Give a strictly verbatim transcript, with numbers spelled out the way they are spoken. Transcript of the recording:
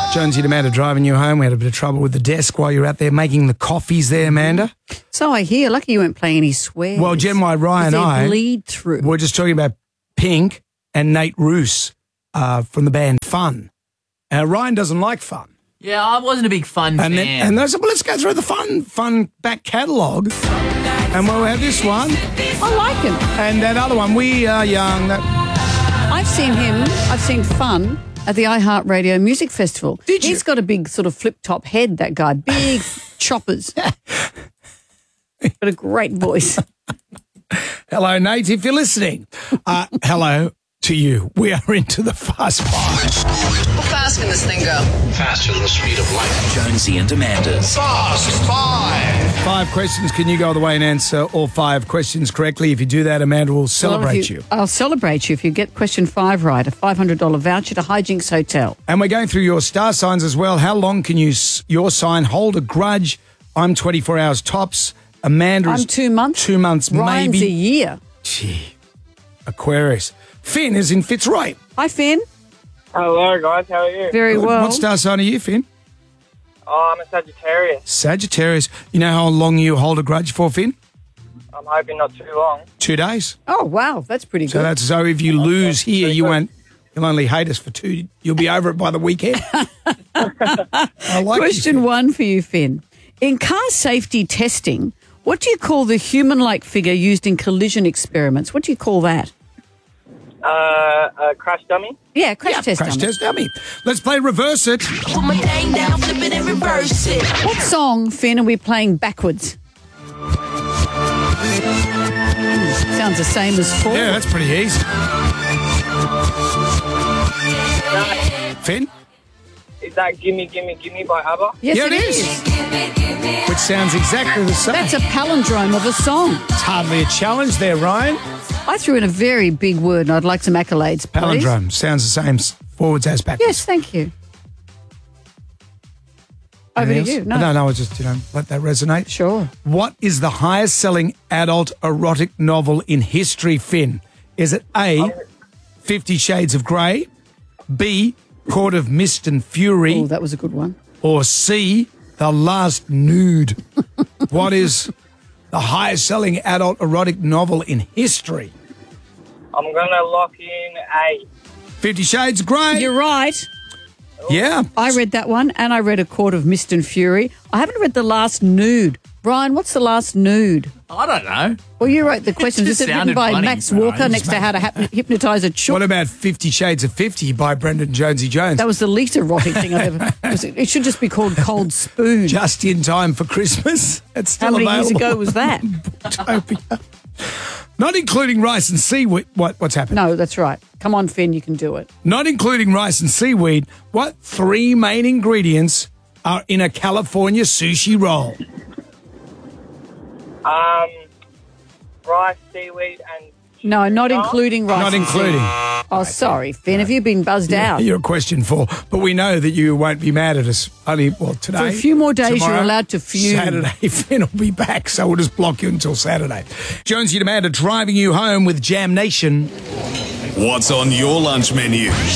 Jonesy and Amanda driving you home. We had a bit of trouble with the desk while you were out there making the coffees there, Amanda. So I hear. Lucky you weren't playing any swears. Well, Jen, my Ryan and I bleed through. We're just talking about Pink and Nate Roos uh, from the band Fun. Uh, Ryan doesn't like Fun. Yeah, I wasn't a big Fun and fan. Then, and they said, well, let's go through the Fun Fun back catalogue. And we'll have this one. I like him. And that other one, We Are Young. That... I've seen him. I've seen Fun at the iHeartRadio Music Festival. Did you? He's got a big sort of flip-top head, that guy. Big choppers. Got a great voice. Hello, Nate, if you're listening. Uh, hello to you. We are into the Fast Five. How fast can this thing go? Faster than the speed of light. Jonesy and Amanda's Fast Five. Five questions. Can you go all the way and answer all five questions correctly? If you do that, Amanda will celebrate well, you, you. I'll celebrate you if you get question five right. A five hundred dollars voucher to Hijinks Hotel. And we're going through your star signs as well. How long can you your sign hold a grudge? I'm twenty-four hours tops. Amanda is I'm two months. Two months, Ryan's maybe. a year. Gee. Aquarius. Finn is in Fitzroy. Hi, Finn. Hello, guys. How are you? Very Good. well. What star sign are you, Finn? Oh, I'm a Sagittarius. Sagittarius. You know how long you hold a grudge for, Finn? I'm hoping not too long. Two days. Oh, wow. That's pretty So good. that's so if you lose here, you good. won't. You'll only hate us for two. You'll be over it by the weekend. I like Question you, one for you, Finn. In car safety testing, what do you call the human-like figure used in collision experiments? What do you call that? Uh, a crash dummy. Yeah, crash Yeah, test crash dummy. test dummy. Let's play reverse it. Put my thing down, flip it and reverse it. What song, Finn, are we playing backwards? Sounds the same as forward. Yeah, that's pretty easy. Finn? Is that Gimme, Gimme, Gimme by ABBA? Yes, Yeah, it it is. is. Which sounds exactly the same. That's a palindrome of a song. It's hardly a challenge there, Ryan. I threw in a very big word and I'd like some accolades, please. Palindrome sounds the same s- forwards as backwards. Yes, thank you. Over Anything to you. else? No. no, no. I just you know let that resonate. Sure. What is the highest selling adult erotic novel in history, Finn? Is it A, Fifty Shades of Grey, B, Court of Mist and Fury, Oh, that was a good one. or C, The Last Nude? What is the highest selling adult erotic novel in history? I'm going to lock in A. Fifty Shades of Grey. You're right. Yeah. I read that one and I read A Court of Mist and Fury. I haven't read The Last Nude. Brian, what's The Last Nude? I don't know. Well, you wrote the questions. just Is it written sounded by funny, Max Brian. Walker next to How to Hap- Hypnotise a Chook? What about Fifty Shades of Fifty by Brendan Jonesy Jones? That was the least erotic thing I've ever... it was- It should just be called Cold Spoon. Just in time for Christmas. It's still How many available. years ago was that? Booktopia. Not including rice and seaweed. What, what's happened? No, that's right. Come on, Finn, you can do it. Not including rice and seaweed. What three main ingredients are in a California sushi roll? Um, rice, seaweed, and... No, not including rice. Not and including. seaweed. Oh, sorry, Finn. Have you been buzzed out? You're a question for, but we know that you won't be mad at us. Only, well, today. For a few more days, tomorrow, you're allowed to fume. Saturday, Finn will be back, so we'll just block you until Saturday. Jonesy and Amanda driving you home with Jam Nation. What's on your lunch menu?